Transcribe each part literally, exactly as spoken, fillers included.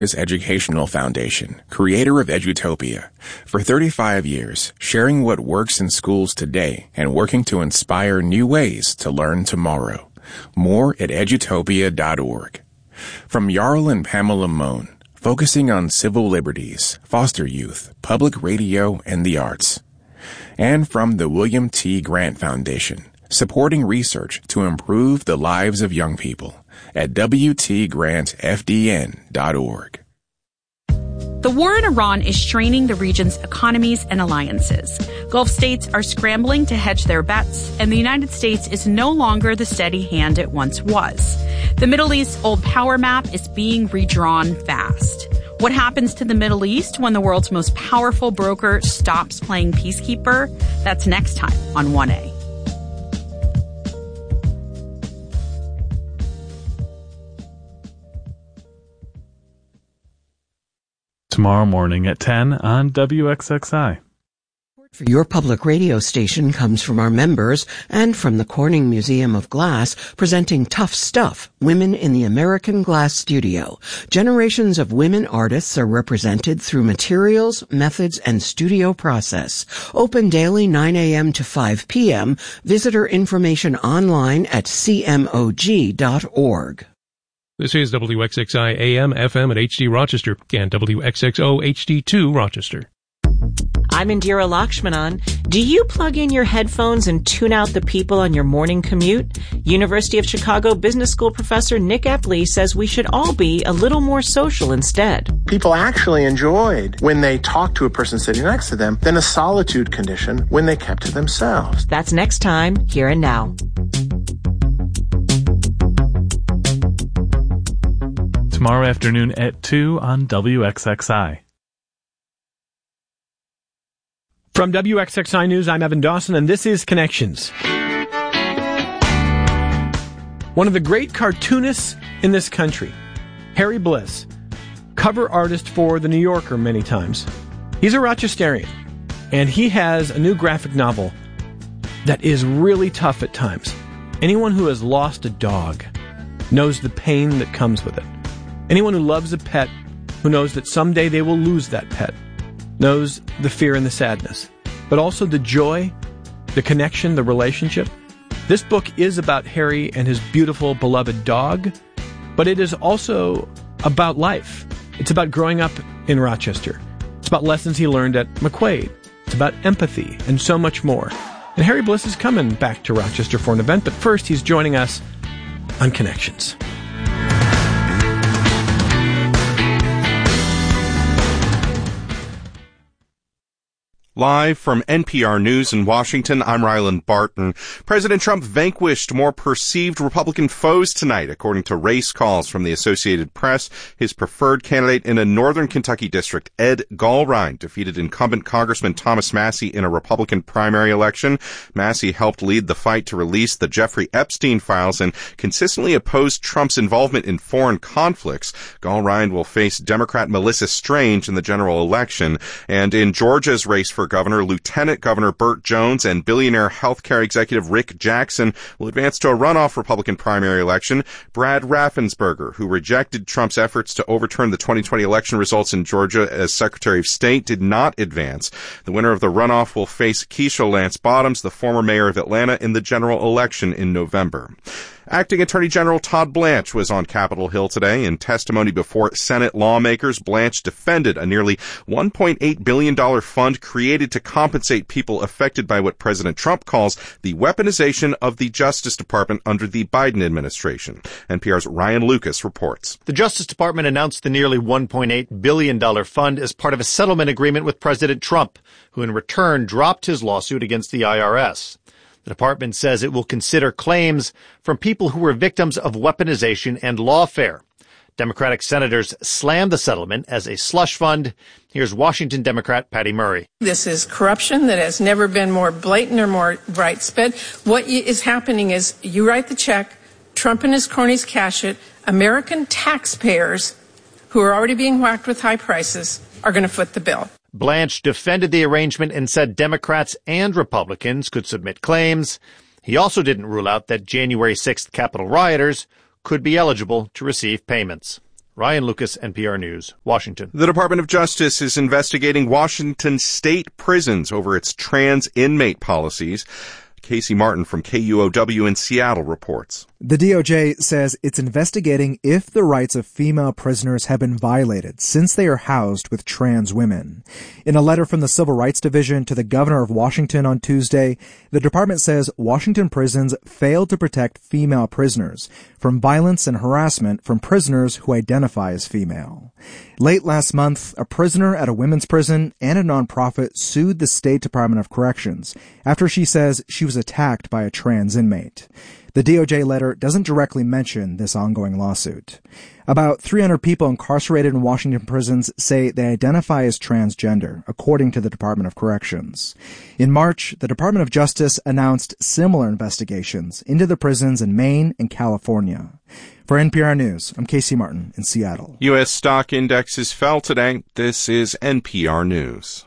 Educational Foundation, creator of Edutopia. For thirty-five years, sharing what works in schools today and working to inspire new ways to learn tomorrow. More at edutopia dot org. From Jarl and Pamela Mohn, focusing on civil liberties, foster youth, public radio, and the arts. And from the William T. Grant Foundation, supporting research to improve the lives of young people at w t grant f d n dot org. The war in Iran is straining the region's economies and alliances. Gulf states are scrambling to hedge their bets, and the United States is no longer the steady hand it once was. The Middle East's old power map is being redrawn fast. What happens to the Middle East when the world's most powerful broker stops playing peacekeeper? That's next time on one A. Tomorrow morning at ten on W X X I. For your public radio station comes from our members and from the Corning Museum of Glass, presenting Tough Stuff, Women in the American Glass Studio. Generations of women artists are represented through materials, methods, and studio process. Open daily nine a.m. to five p.m. Visitor information online at c m o g dot org. This is W X X I A M, F M at H D Rochester and W X X O H D two Rochester. I'm Indira Lakshmanan. Do you plug in your headphones and tune out the people on your morning commute? University of Chicago Business School professor Nick Epley says we should all be a little more social instead. People actually enjoyed when they talked to a person sitting next to them than a solitude condition when they kept to themselves. That's next time, Here and Now. Tomorrow afternoon at two on W X X I. From W X X I News, I'm Evan Dawson, and this is Connections. One of the great cartoonists in this country, Harry Bliss, cover artist for The New Yorker many times. He's a Rochesterian, and he has a new graphic novel that is really tough at times. Anyone who has lost a dog knows the pain that comes with it. Anyone who loves a pet, who knows that someday they will lose that pet, knows the fear and the sadness, but also the joy, the connection, the relationship. This book is about Harry and his beautiful, beloved dog, but it is also about life. It's about growing up in Rochester. It's about lessons he learned at McQuaid. It's about empathy and so much more. And Harry Bliss is coming back to Rochester for an event, but first he's joining us on Connections. Live from N P R News in Washington, I'm Ryland Barton. President Trump vanquished more perceived Republican foes tonight, according to race calls from the Associated Press. His preferred candidate in a northern Kentucky district, Ed Gallrein, defeated incumbent Congressman Thomas Massie in a Republican primary election. Massie helped lead the fight to release the Jeffrey Epstein files and consistently opposed Trump's involvement in foreign conflicts. Gallrein will face Democrat Melissa Strange in the general election. And in Georgia's race for Governor, Lieutenant Governor Burt Jones and billionaire healthcare executive Rick Jackson will advance to a runoff Republican primary election. Brad Raffensperger, who rejected Trump's efforts to overturn the twenty twenty election results in Georgia as Secretary of State, did not advance. The winner of the runoff will face Keisha Lance Bottoms, the former mayor of Atlanta, in the general election in November. Acting Attorney General Todd Blanche was on Capitol Hill today. In testimony before Senate lawmakers, Blanche defended a nearly one point eight billion dollars fund created to compensate people affected by what President Trump calls the weaponization of the Justice Department under the Biden administration. N P R's Ryan Lucas reports. The Justice Department announced the nearly one point eight billion dollars fund as part of a settlement agreement with President Trump, who in return dropped his lawsuit against the I R S. The department says it will consider claims from people who were victims of weaponization and lawfare. Democratic senators slammed the settlement as a slush fund. Here's Washington Democrat Patty Murray. This is corruption that has never been more blatant or more widespread. What is happening is you write the check, Trump and his cronies cash it, American taxpayers, who are already being whacked with high prices, are going to foot the bill. Blanche defended the arrangement and said Democrats and Republicans could submit claims. He also didn't rule out that January sixth Capitol rioters could be eligible to receive payments. Ryan Lucas, N P R News, Washington. The Department of Justice is investigating Washington state prisons over its trans inmate policies. Casey Martin from K U O W in Seattle reports. The D O J says it's investigating if the rights of female prisoners have been violated since they are housed with trans women. In a letter from the Civil Rights Division to the governor of Washington on Tuesday, the department says Washington prisons failed to protect female prisoners from violence and harassment from prisoners who identify as female. Late last month, a prisoner at a women's prison and a nonprofit sued the State Department of Corrections after she says she was attacked by a trans inmate. The D O J letter doesn't directly mention this ongoing lawsuit. About three hundred people incarcerated in Washington prisons say they identify as transgender, according to the Department of Corrections. In March, the Department of Justice announced similar investigations into the prisons in Maine and California. For N P R News, I'm Casey Martin in Seattle. U S stock indexes fell today. This is N P R News.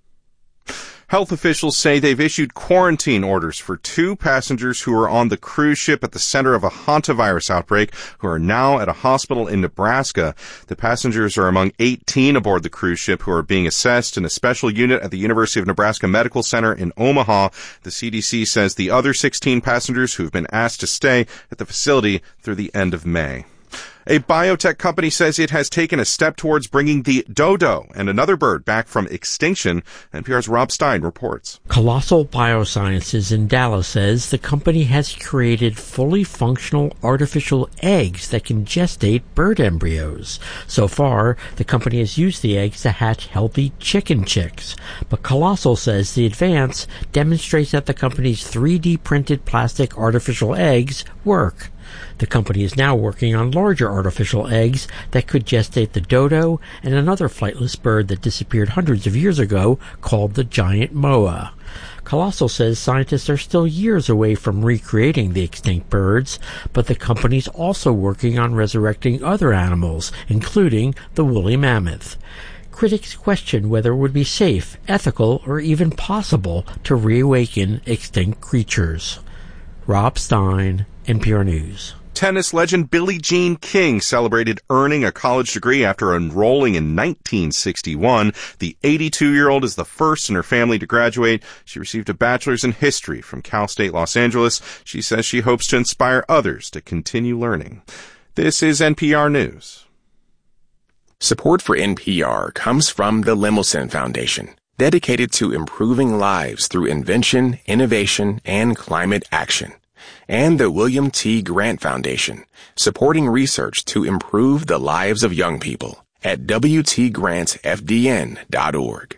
Health officials say they've issued quarantine orders for two passengers who were on the cruise ship at the center of a hantavirus outbreak who are now at a hospital in Nebraska. The passengers are among eighteen aboard the cruise ship who are being assessed in a special unit at the University of Nebraska Medical Center in Omaha. The C D C says the other sixteen passengers who've been asked to stay at the facility through the end of May. A biotech company says it has taken a step towards bringing the dodo and another bird back from extinction. N P R's Rob Stein reports. Colossal Biosciences in Dallas says the company has created fully functional artificial eggs that can gestate bird embryos. So far, the company has used the eggs to hatch healthy chicken chicks. But Colossal says the advance demonstrates that the company's three D printed plastic artificial eggs work. The company is now working on larger artificial eggs that could gestate the dodo and another flightless bird that disappeared hundreds of years ago called the giant moa. Colossal says scientists are still years away from recreating the extinct birds, but the company's also working on resurrecting other animals, including the woolly mammoth. Critics question whether it would be safe, ethical, or even possible to reawaken extinct creatures. Rob Stein, N P R News. Tennis legend Billie Jean King celebrated earning a college degree after enrolling in nineteen sixty-one. The eighty-two-year-old is the first in her family to graduate. She received a bachelor's in history from Cal State Los Angeles. She says she hopes to inspire others to continue learning. This is N P R News. Support for N P R comes from the Lemelson Foundation, dedicated to improving lives through invention, innovation, and climate action. And the William T. Grant Foundation, supporting research to improve the lives of young people at W T grants F D N dot org.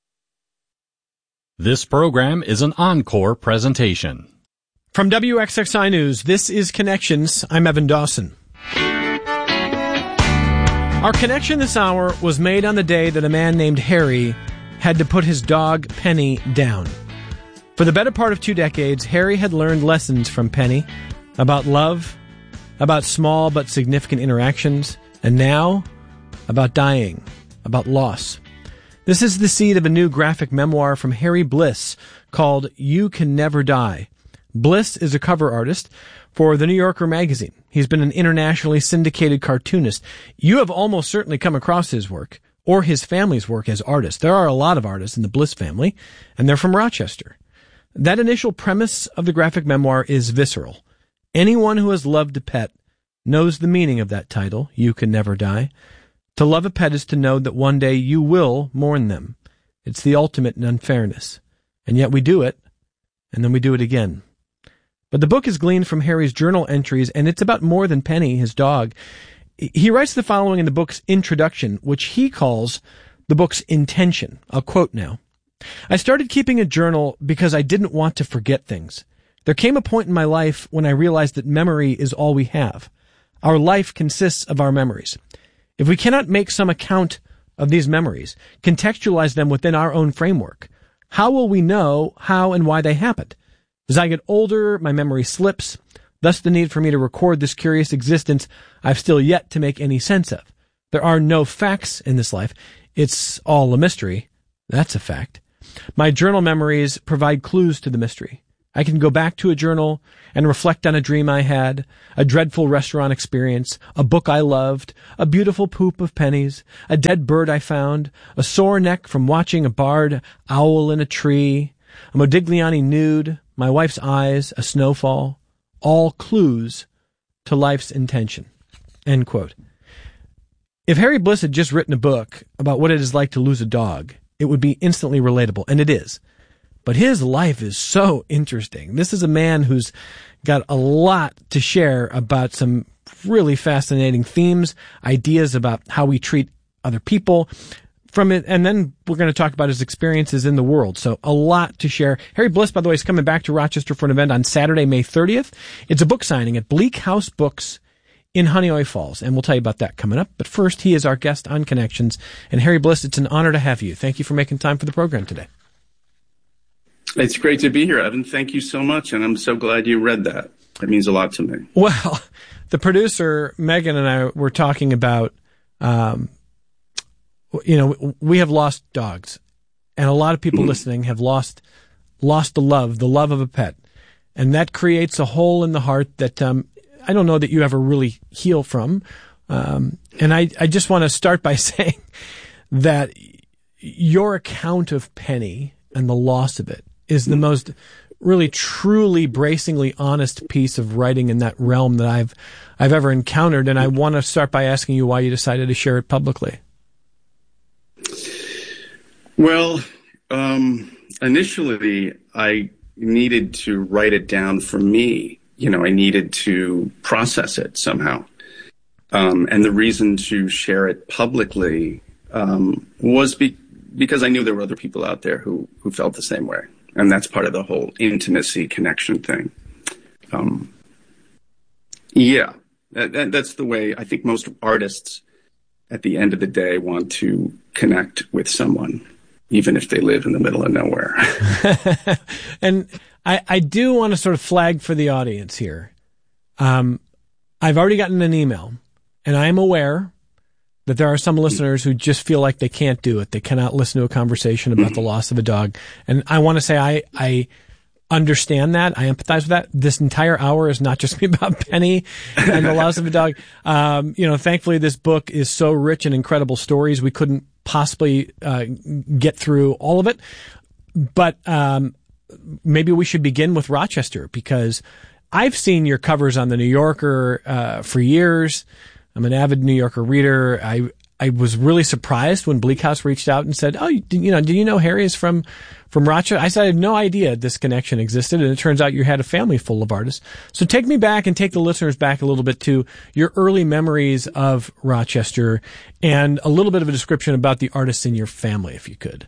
This program is an encore presentation. From W X X I News, this is Connections. I'm Evan Dawson. Our connection this hour was made on the day that a man named Harry had to put his dog Penny down. For the better part of two decades, Harry had learned lessons from Penny about love, about small but significant interactions, and now about dying, about loss. This is the seed of a new graphic memoir from Harry Bliss called You Can Never Die. Bliss is a cover artist for The New Yorker magazine. He's been an internationally syndicated cartoonist. You have almost certainly come across his work or his family's work as artists. There are a lot of artists in the Bliss family, and they're from Rochester. That initial premise of the graphic memoir is visceral. Anyone who has loved a pet knows the meaning of that title, You Can Never Die. To love a pet is to know that one day you will mourn them. It's the ultimate in unfairness. And yet we do it, and then we do it again. But the book is gleaned from Harry's journal entries, and it's about more than Penny, his dog. He writes the following in the book's introduction, which he calls the book's intention. I'll quote now. I started keeping a journal because I didn't want to forget things. There came a point in my life when I realized that memory is all we have. Our life consists of our memories. If we cannot make some account of these memories, contextualize them within our own framework, how will we know how and why they happened? As I get older, my memory slips, thus the need for me to record this curious existence I've still yet to make any sense of. There are no facts in this life. It's all a mystery. That's a fact. My journal memories provide clues to the mystery. I can go back to a journal and reflect on a dream I had, a dreadful restaurant experience, a book I loved, a beautiful poop of pennies, a dead bird I found, a sore neck from watching a barred owl in a tree, a Modigliani nude, my wife's eyes, a snowfall, all clues to life's intention. End quote. If Harry Bliss had just written a book about what it is like to lose a dog, it would be instantly relatable, and it is. But his life is so interesting. This is a man who's got a lot to share about some really fascinating themes, ideas about how we treat other people from it. And then we're going to talk about his experiences in the world. So a lot to share. Harry Bliss, by the way, is coming back to Rochester for an event on Saturday, May thirtieth. It's a book signing at Bleak House Books in Honeoye Falls. And we'll tell you about that coming up. But first, he is our guest on Connections. And Harry Bliss, it's an honor to have you. Thank you for making time for the program today. It's great to be here, Evan. Thank you so much, and I'm so glad you read that. It means a lot to me. Well, the producer, Megan, and I were talking about, um, you know, we have lost dogs, and a lot of people mm-hmm. listening have lost lost the love, the love of a pet, and that creates a hole in the heart that um, I don't know that you ever really heal from. Um, and I, I just want to start by saying that your account of Penny and the loss of it is the most really truly bracingly honest piece of writing in that realm that I've I've ever encountered. And I want to start by asking you why you decided to share it publicly. Well, um, initially I needed to write it down for me. You know, I needed to process it somehow. Um, and the reason to share it publicly um, was be- because I knew there were other people out there who, who felt the same way. And that's part of the whole intimacy connection thing. Um, yeah, that, that, that's the way I think most artists at the end of the day want to connect with someone, even if they live in the middle of nowhere. And I, I do want to sort of flag for the audience here. Um, I've already gotten an email, and I am aware that there are some listeners who just feel like they can't do it. They cannot listen to a conversation about the loss of a dog. And I want to say I, I understand that. I empathize with that. This entire hour is not just about Penny and the loss of a dog. Um, you know, thankfully this book is so rich in incredible stories. We couldn't possibly uh, get through all of it. But um, maybe we should begin with Rochester, because I've seen your covers on the New Yorker uh, for years. I'm an avid New Yorker reader. I I was really surprised when Bleak House reached out and said, "Oh, you, you know, do you know Harry is from from Rochester?" I said I had no idea this connection existed, and it turns out you had a family full of artists. So take me back and take the listeners back a little bit to your early memories of Rochester, and a little bit of a description about the artists in your family, if you could.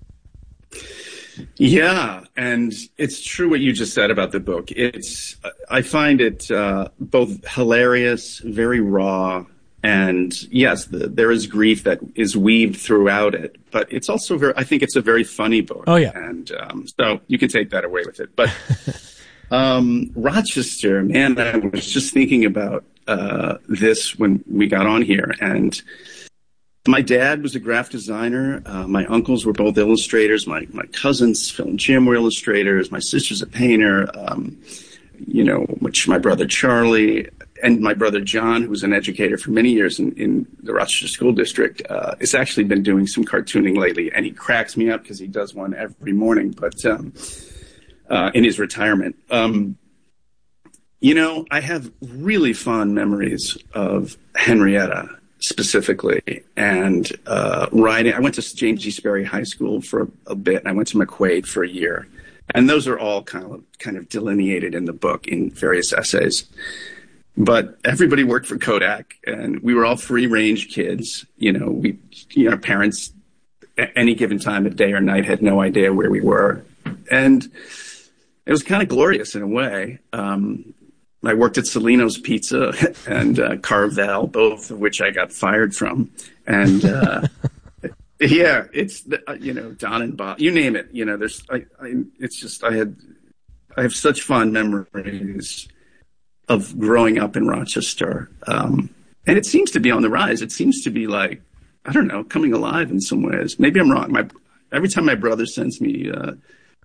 Yeah, and it's true what you just said about the book. It's I find it uh, both hilarious, very raw. And yes, the, there is grief that is weaved throughout it, but it's also very, I think it's a very funny book. Oh, yeah. And um, so you can take that away with it. But um, Rochester, man, I was just thinking about uh, this when we got on here. And my dad was a graphic designer. Uh, my uncles were both illustrators. My, my cousins, Phil and Jim, were illustrators. My sister's a painter. Um, you know, which my brother Charlie and my brother John, who was an educator for many years in, in the Rochester School District, uh, has actually been doing some cartooning lately, and he cracks me up because he does one every morning, but um, uh, in his retirement. Um, you know, I have really fond memories of Henrietta specifically, and uh, riding. I went to James G. Sperry High School for a, a bit, and I went to McQuaid for a year. And those are all kind of kind of delineated in the book in various essays. But everybody worked for Kodak, and we were all free-range kids. You know, we, you know, our parents, at any given time of day or night, had no idea where we were, and it was kind of glorious in a way. Um, I worked at Celino's Pizza and uh, Carvel, both of which I got fired from, and. Uh, Yeah, it's, uh, you know, Don and Bob, you name it, you know, there's, I, I, it's just, I had, I have such fond memories of growing up in Rochester. Um, and it seems to be on the rise. It seems to be like, I don't know, coming alive in some ways. Maybe I'm wrong. My, every time my brother sends me, uh,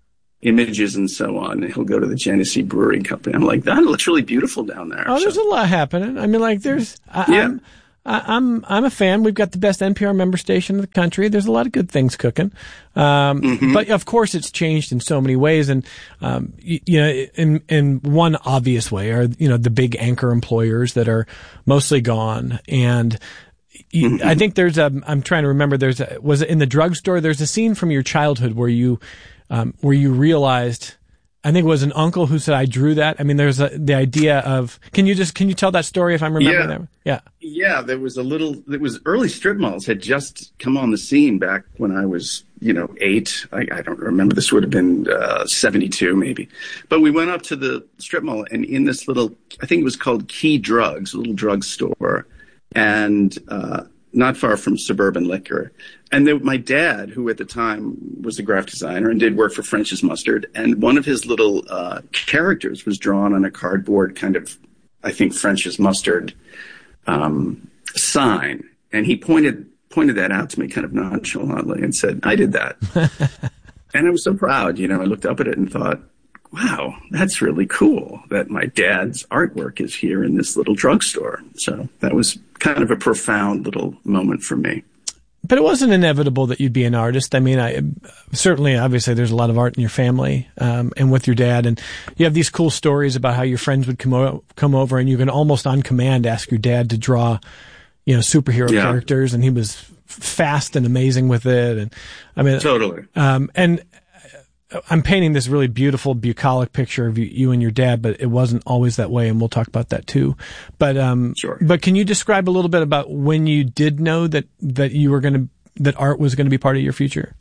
images and so on. And he'll go to the Genesee Brewing Company. I'm like, that looks really beautiful down there. Oh, so. there's a lot happening. I mean, like, there's, I, yeah. I'm, I, I'm, I'm a fan. We've got the best N P R member station in the country. There's a lot of good things cooking. Um, mm-hmm. but of course it's changed in so many ways. And, um, you, you know, in, in one obvious way are, you know, the big anchor employers that are mostly gone. And, Mm-hmm. I think there's a, I'm trying to remember, there's a, was it in the drugstore? There's a scene from your childhood where you, um, where you realized, I think it was an uncle who said, I drew that. I mean, there's a, the idea of, can you just, can you tell that story if I'm remembering yeah. that? Yeah. Yeah. There was a little, it was early strip malls had just come on the scene back when I was, you know, eight. I, I don't remember. This would have been, uh, seventy-two maybe. But we went up to the strip mall and in this little, I think it was called Key Drugs, a little drugstore. And uh, not far from Suburban Liquor. And there, my dad, who at the time was a graphic designer and did work for French's Mustard, and one of his little uh, characters was drawn on a cardboard kind of, I think, French's Mustard um, sign. And he pointed pointed that out to me kind of nonchalantly and said, I did that. And I was so proud. You know, I looked up at it and thought, wow, that's really cool that my dad's artwork is here in this little drugstore. So that was kind of a profound little moment for me. But it wasn't inevitable that you'd be an artist. I mean, I certainly, obviously, there's a lot of art in your family um, and with your dad. And you have these cool stories about how your friends would come, o- come over and you can almost on command ask your dad to draw, you know, superhero yeah. characters. And he was fast and amazing with it. And I mean, totally. Um, and I'm painting this really beautiful, bucolic picture of you, you and your dad, but it wasn't always that way, and we'll talk about that too. But um, sure. But can you describe a little bit about when you did know that that you were going to that art was going to be part of your future?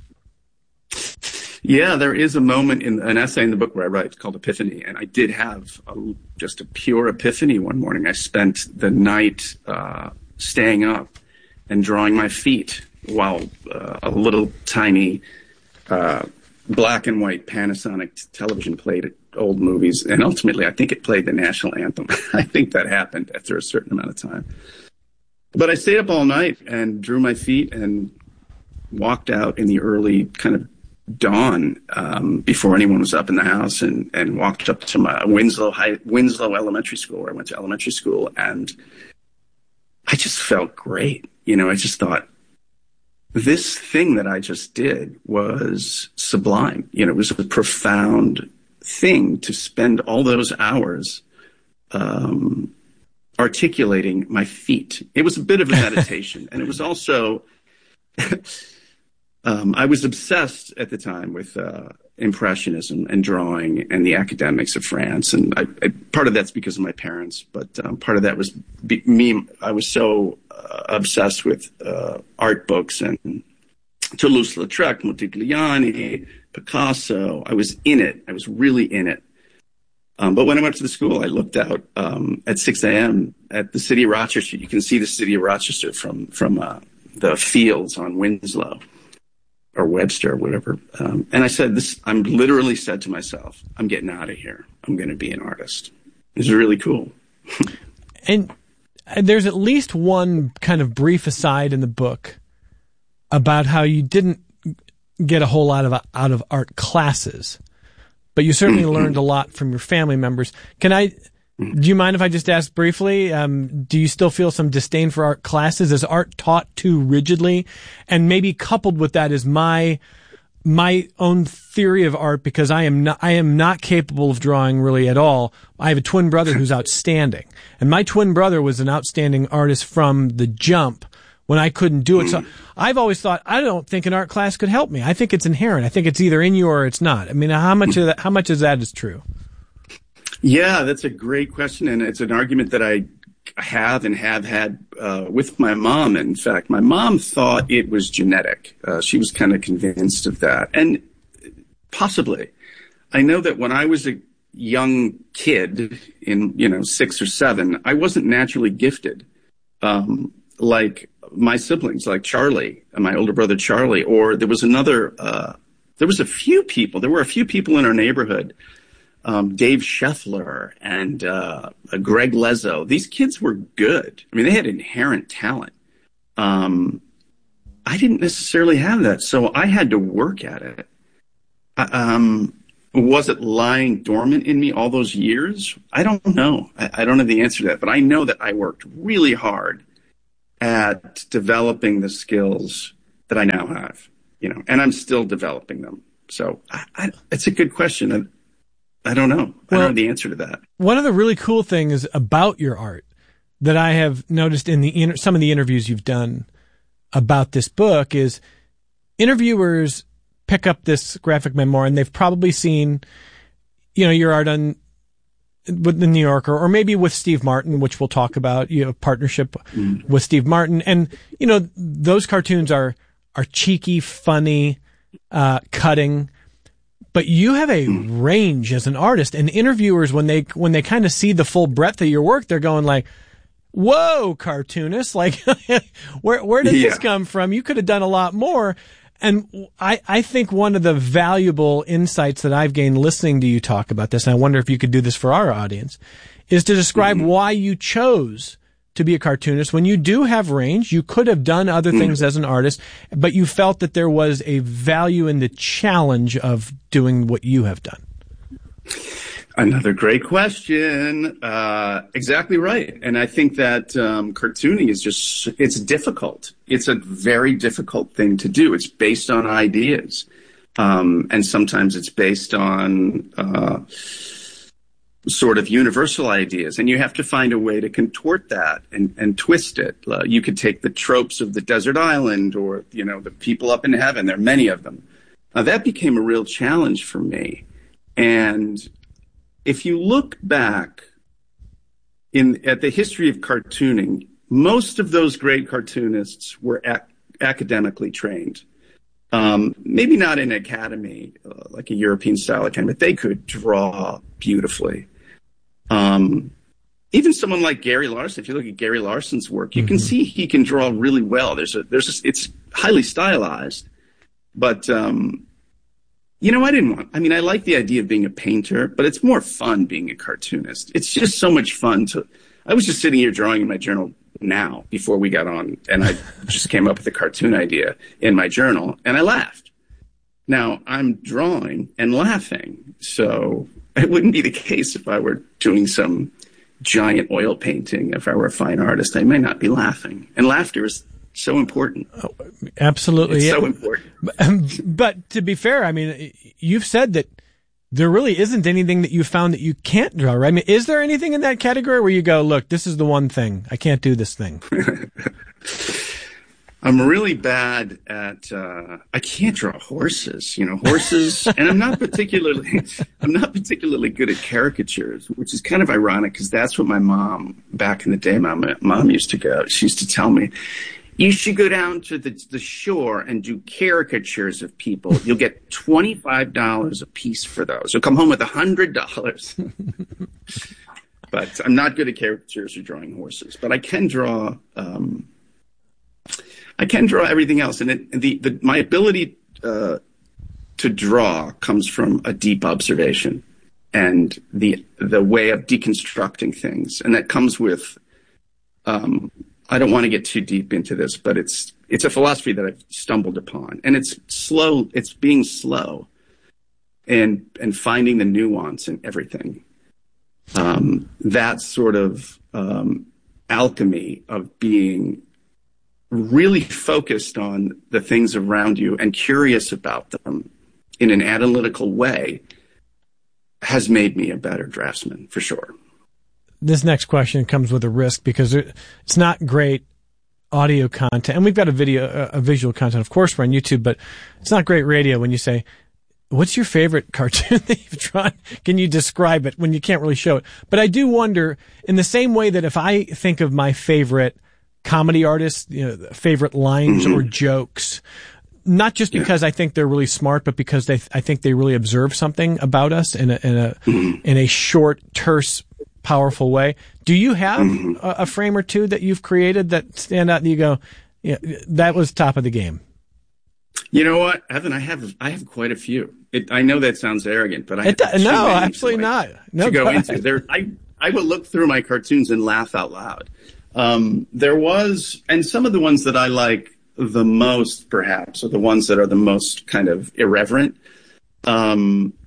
Yeah, there is a moment in an essay in the book where I write. It's called Epiphany, and I did have a, just a pure epiphany one morning. I spent the night uh, staying up and drawing my feet while uh, a little tiny. Uh, black and white Panasonic t- television played old movies, and ultimately I think it played the national anthem. I think that happened after a certain amount of time. But I stayed up all night and drew my feet and walked out in the early kind of dawn um, before anyone was up in the house, and, and walked up to my Winslow High, Winslow Elementary School, where I went to elementary school, and I just felt great. You know, I just thought, this thing that I just did was sublime. You know, it was a profound thing to spend all those hours um, articulating my feet. It was a bit of a meditation. And it was also, um, I was obsessed at the time with uh, Impressionism and drawing and the academics of France. And I, I, part of that's because of my parents, but um, part of that was be, me. I was so uh, obsessed with uh, art books and Toulouse-Lautrec, Modigliani, Picasso. I was in it. I was really in it. Um, but when I went to the school, I looked out um, at six a.m. at the city of Rochester. You can see the city of Rochester from from uh, the fields on Winslow or Webster or whatever. Um, and I said, "This." I'm literally said to myself, "I'm getting out of here. I'm going to be an artist." It's really cool. And there's at least one kind of brief aside in the book about how you didn't get a whole lot of out of art classes, but you certainly learned a lot from your family members. Can I, do you mind if I just ask briefly, um, do you still feel some disdain for art classes? Is art taught too rigidly? And maybe coupled with that is my, my own theory of art, because I am not, I am not capable of drawing really at all. I have a twin brother who's outstanding, and my twin brother was an outstanding artist from the jump when I couldn't do it. So I've always thought, I don't think an art class could help me. I think it's inherent. I think it's either in you or it's not. I mean, how much of that, how much of that is true? Yeah, that's a great question. And it's an argument that I have and have had uh, with my mom. In fact, my mom thought it was genetic. Uh, she was kind of convinced of that. And possibly. I know that when I was a young kid in, you know, six or seven, I wasn't naturally gifted. Um, like my siblings, like Charlie, my older brother Charlie, or there was another, uh, there was a few people, there were a few people in our neighborhood, um, Dave Scheffler and uh, Greg Lezo. These kids were good. I mean, they had inherent talent. Um, I didn't necessarily have that, so I had to work at it. Um, was it lying dormant in me all those years? I don't know. I, I don't have the answer to that, but I know that I worked really hard at developing the skills that I now have, you know, and I'm still developing them. So I, I, it's a good question. I, I don't know. Well, I don't have the answer to that. One of the really cool things about your art that I have noticed in the inter- some of the interviews you've done about this book is interviewers pick up this graphic memoir and they've probably seen, you know, your art on with the New Yorker or maybe with Steve Martin, which we'll talk about, you know, partnership mm. with Steve Martin. And, you know, those cartoons are, are cheeky, funny, uh, cutting, but you have a mm. range as an artist, and interviewers, when they, when they kind of see the full breadth of your work, they're going like, whoa, cartoonist, like, where, where did yeah. this come from? You could have done a lot more. And I, I think one of the valuable insights that I've gained listening to you talk about this, and I wonder if you could do this for our audience, is to describe mm-hmm. why you chose to be a cartoonist. When you do have range, you could have done other mm-hmm. things as an artist, but you felt that there was a value in the challenge of doing what you have done. Another great question. Uh, exactly right. And I think that um, cartooning is just, it's difficult. It's a very difficult thing to do. It's based on ideas. Um, and sometimes it's based on uh, sort of universal ideas. And you have to find a way to contort that and, and twist it. Uh, you could take the tropes of the desert island or, you know, the people up in heaven. There are many of them. Uh, that became a real challenge for me. And if you look back in at the history of cartooning, most of those great cartoonists were ac- academically trained. Um, maybe not in an academy, uh, like a European-style academy, but they could draw beautifully. Um, even someone like Gary Larson, if you look at Gary Larson's work, you mm-hmm. can see he can draw really well. There's a, there's a, it's highly stylized, but um, you know, I didn't want, I mean, I like the idea of being a painter, but it's more fun being a cartoonist. It's just so much fun to, I was just sitting here drawing in my journal now before we got on, and I just came up with a cartoon idea in my journal, and I laughed. Now, I'm drawing and laughing, so it wouldn't be the case if I were doing some giant oil painting. If I were a fine artist, I may not be laughing. And laughter is so important. Oh, absolutely. It's yeah. so important. But, but to be fair, I mean, you've said that there really isn't anything that you found that you can't draw, right? I mean, is there anything in that category where you go, look, this is the one thing, I can't do this thing? I'm really bad at, uh, I can't draw horses, you know, horses, and I'm not particularly, I'm not particularly good at caricatures, which is kind of ironic because that's what my mom, back in the day, my mom used to go, she used to tell me, you should go down to the, the shore and do caricatures of people. You'll get twenty-five dollars a piece for those. You'll come home with one hundred dollars. But I'm not good at caricatures or drawing horses. But I can draw, um, I can draw everything else. And it, the, the, my ability uh, to draw comes from a deep observation and the the way of deconstructing things. And that comes with... Um, I don't want to get too deep into this, but it's it's a philosophy that I've stumbled upon, and it's slow. It's being slow, and and finding the nuance in everything. Um, that sort of um, alchemy of being really focused on the things around you and curious about them in an analytical way has made me a better draftsman, for sure. This next question comes with a risk because it's not great audio content. And we've got a video, a visual content, of course, we're on YouTube, but it's not great radio when you say, what's your favorite cartoon that you've drawn? Can you describe it when you can't really show it? But I do wonder, in the same way that if I think of my favorite comedy artists, you know, favorite lines mm-hmm. or jokes, not just because yeah. I think they're really smart, but because they, I think they really observe something about us in a, in a, mm-hmm. in a short, terse, powerful way. Do you have mm-hmm. a, a frame or two that you've created that stand out and you go, yeah, that was top of the game? You know what, Evan, I have I have quite a few. It, I know that sounds arrogant, but I it, have no, absolutely not. No, to go into there. I I will look through my cartoons and laugh out loud. Um, there was, and some of the ones that I like the most, perhaps, are the ones that are the most kind of irreverent. Um,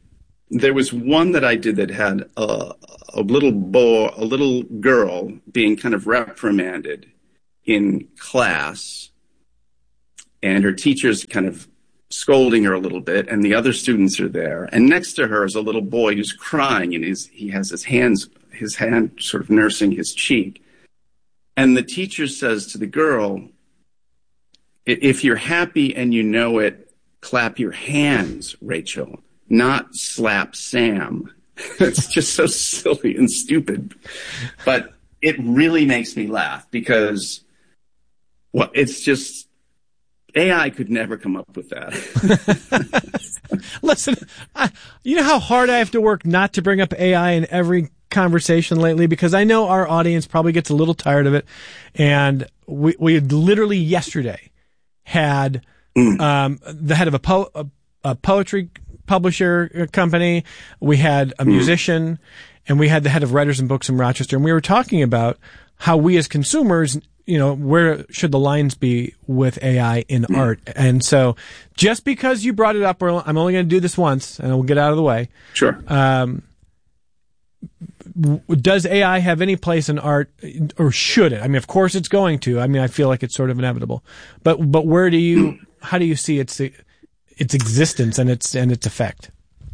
there was one that I did that had a, a little boy, a little girl being kind of reprimanded in class, and her teacher's kind of scolding her a little bit, and the other students are there. And next to her is a little boy who's crying, and his, he has his hands, his hand sort of nursing his cheek. And the teacher says to the girl, if you're happy and you know it, clap your hands, Rachel, not slap Sam. It's just so silly and stupid. But it really makes me laugh because, well, it's just, A I could never come up with that. Listen, I, you know how hard I have to work not to bring up A I in every conversation lately, because I know our audience probably gets a little tired of it. And we, we literally yesterday had um, the head of a, po- a, a poetry publisher company. We had a musician, and we had the head of Writers and Books in Rochester. And we were talking about how we as consumers, you know, where should the lines be with A I in mm. art? And so just because you brought it up, I'm only going to do this once and we'll get out of the way. Sure. Um, does A I have any place in art, or should it? I mean, of course it's going to. I mean, I feel like it's sort of inevitable. But but where do you, how do you see its its existence and its and its effect?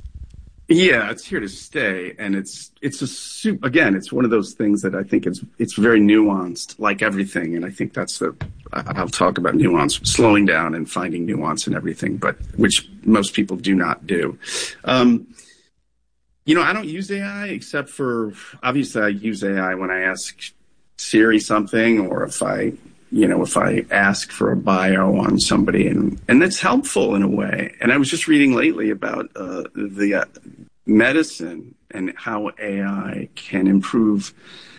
Yeah, it's here to stay, and it's it's a soup. Again, it's one of those things that I think it's it's very nuanced, like everything. And I think that's the I'll talk about nuance, slowing down and finding nuance in everything, but which most people do not do. Um, you know, I don't use A I except for, obviously I use A I when I ask Siri something, or if I, you know, if I ask for a bio on somebody, and, and that's helpful in a way. And I was just reading lately about uh, the uh, medicine and how A I can improve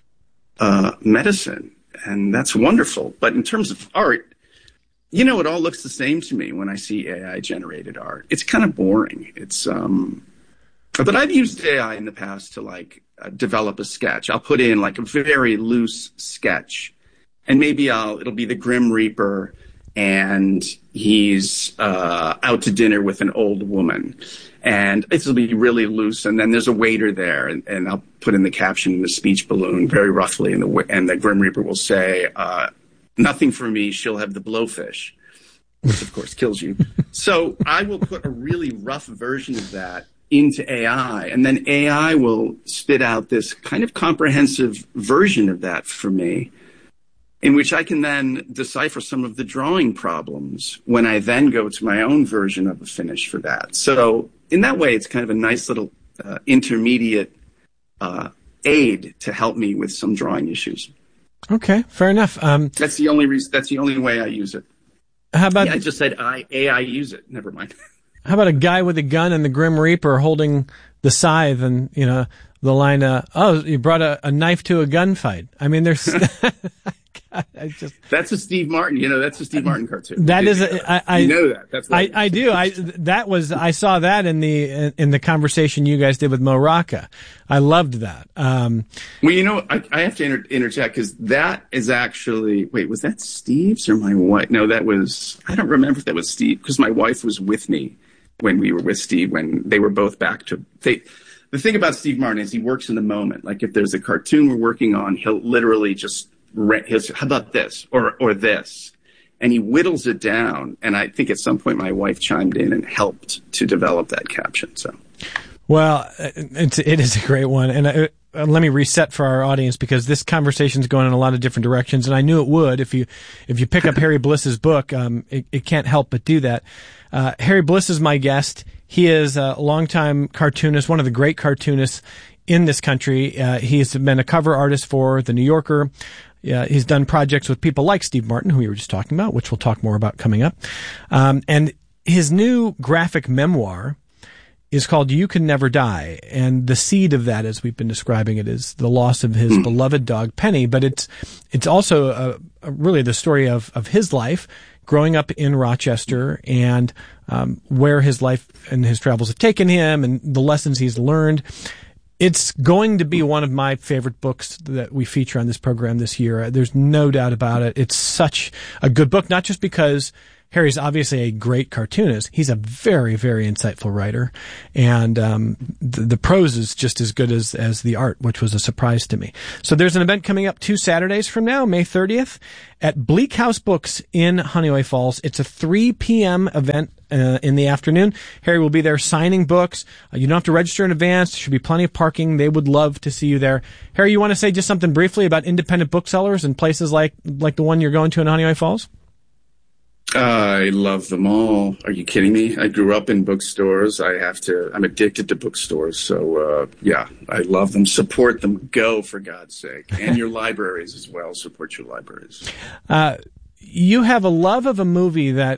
uh, medicine. And that's wonderful. But in terms of art, you know, it all looks the same to me when I see A I generated art. It's kind of boring. It's, um, but I've used A I in the past to like uh, develop a sketch. I'll put in like a very loose sketch, and maybe I'll, it'll be the Grim Reaper, and he's uh, out to dinner with an old woman, and it'll be really loose. And then there's a waiter there, and, and I'll put in the caption in the speech balloon very roughly, and the and the Grim Reaper will say, uh, "Nothing for me. She'll have the blowfish," which of course kills you. So I will put a really rough version of that into A I, and then A I will spit out this kind of comprehensive version of that for me, in which I can then decipher some of the drawing problems when I then go to my own version of a finish for that. So in that way, it's kind of a nice little uh, intermediate uh, aid to help me with some drawing issues. Okay, fair enough. Um, that's the only reason. That's the only way I use it. How about? Yeah, I just said I A I use it. Never mind. How about a guy with a gun and the Grim Reaper holding the scythe, and you know the line, uh, "Oh, you brought a, a knife to a gunfight." I mean, there's. God, I just, that's a Steve Martin, you know, that's a Steve Martin cartoon. That is, a, I, I, you know that. That's I, I do. I, that was, I saw that in the, in the conversation you guys did with Mo Rocca. I loved that. Um, well, you know, I, I have to inter- interject because that is actually, wait, was that Steve's or my wife? No, that was, I don't remember if that was Steve, because my wife was with me when we were with Steve, when they were both back to, they, the thing about Steve Martin is he works in the moment. Like if there's a cartoon we're working on, he'll literally just, He'll say, how about this or or this? And he whittles it down. And I think at some point my wife chimed in and helped to develop that caption. So, well, it's, it is a great one. And I, uh, let me reset for our audience, because this conversation is going in a lot of different directions. And I knew it would. If you if you pick up Harry Bliss's book, um, it, it can't help but do that. Uh, Harry Bliss is my guest. He is a longtime cartoonist, one of the great cartoonists in this country. Uh, he's been a cover artist for The New Yorker. Yeah, he's done projects with people like Steve Martin, who we were just talking about, which we'll talk more about coming up. Um, and his new graphic memoir is called You Can Never Die. And the seed of that, as we've been describing it, is the loss of his beloved dog, Penny. But it's it's also a, a really the story of, of his life growing up in Rochester, and um, where his life and his travels have taken him, and the lessons he's learned. It's going to be one of my favorite books that we feature on this program this year. There's no doubt about it. It's such a good book, not just because Harry's obviously a great cartoonist. He's a very, very insightful writer. And um, the, the prose is just as good as, as the art, which was a surprise to me. So there's an event coming up two Saturdays from now, May thirtieth, at Bleak House Books in Honeoye Falls. It's a three p.m. event uh, in the afternoon. Harry will be there signing books. Uh, you don't have to register in advance. There should be plenty of parking. They would love to see you there. Harry, you want to say just something briefly about independent booksellers and places like, like the one you're going to in Honeoye Falls? I love them all. Are you kidding me? I grew up in bookstores. I have to, I'm addicted to bookstores. So, uh, yeah, I love them. Support them. Go, for God's sake. And your libraries as well. Support your libraries. Uh, you have a love of a movie that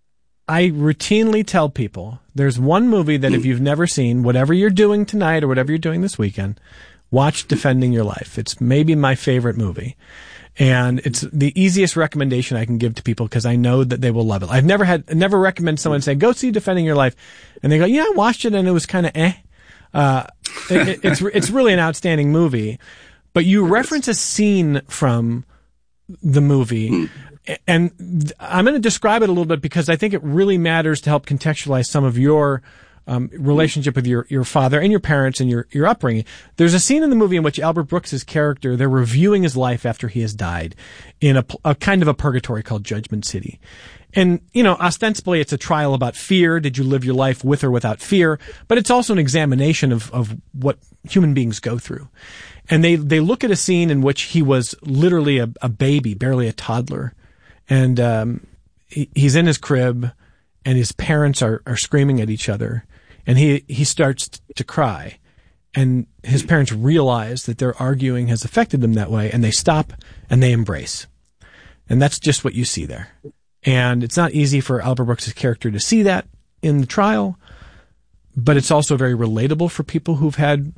I routinely tell people. There's one movie that if you've never seen, whatever you're doing tonight or whatever you're doing this weekend, watch Defending Your Life. It's maybe my favorite movie. And it's the easiest recommendation I can give to people because I know that they will love it. I've never had, never recommend someone say, go see Defending Your Life. And they go, yeah, I watched it and it was kind of eh. Uh, it, it's, it's really an outstanding movie. But you reference a scene from the movie. And I'm going to describe it a little bit because I think it really matters to help contextualize some of your Um, relationship with your, your father and your parents and your, your upbringing. There's a scene in the movie in which Albert Brooks's character, they're reviewing his life after he has died in a, a kind of a purgatory called Judgment City. And, you know, ostensibly it's a trial about fear. Did you live your life with or without fear? But it's also an examination of, of what human beings go through. And they, they look at a scene in which he was literally a, a baby, barely a toddler. And, um, he, he's in his crib and his parents are, are screaming at each other. And he, he starts to cry, and his parents realize that their arguing has affected them that way, and they stop and they embrace. And that's just what you see there. And it's not easy for Albert Brooks' character to see that in the trial, but it's also very relatable for people who've had,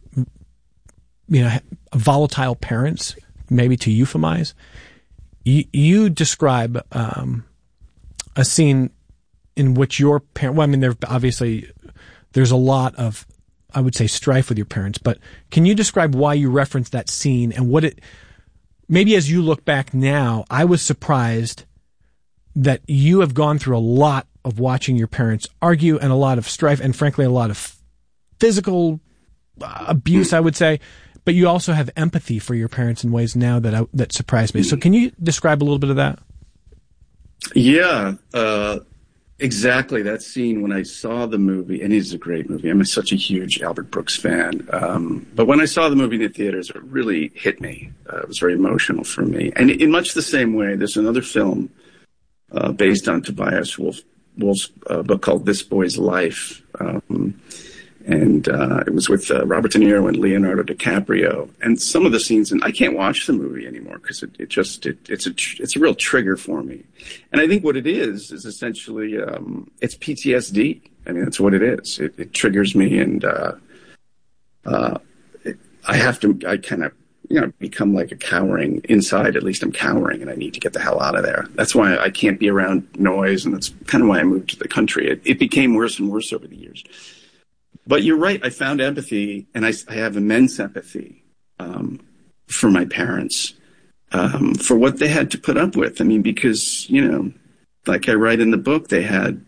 you know, volatile parents, maybe to euphemize. You, you describe, um, a scene in which your parent, well, I mean, there obviously, there's a lot of, I would say, strife with your parents, but can you describe why you referenced that scene and what it, maybe as you look back now, I was surprised that you have gone through a lot of watching your parents argue and a lot of strife and frankly a lot of physical abuse, I would say, but you also have empathy for your parents in ways now that I, that surprised me. So can you describe a little bit of that? Yeah, uh, exactly. That scene when I saw the movie, and it is a great movie. I'm such a huge Albert Brooks fan. Um, but when I saw the movie in the theaters, it really hit me. Uh, it was very emotional for me. And in much the same way, there's another film uh, based on Tobias Wolff, Wolff's uh, book called This Boy's Life. Um, and uh, it was with uh, Robert De Niro and Leonardo DiCaprio. And some of the scenes, and I can't watch the movie anymore because it, it just, it, it's a tr- it's a real trigger for me. And I think what it is, is essentially, um, it's P T S D. I mean, that's what it is. It, it triggers me, and uh, uh, it, I have to, I kind of, you know, become like a cowering inside. At least I'm cowering, and I need to get the hell out of there. That's why I can't be around noise, and that's kind of why I moved to the country. It, it became worse and worse over the years. But you're right. I found empathy, and I, I have immense empathy um, for my parents, um, for what they had to put up with. I mean, because, you know, like I write in the book, they had,